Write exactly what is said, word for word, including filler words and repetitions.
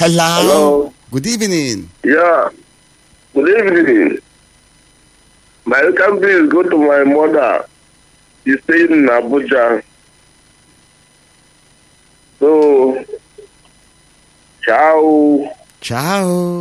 Hello. Hello. Good evening. Yeah. Good evening. My welcome please go to my mother. She's staying in Abuja. So, ciao. Ciao.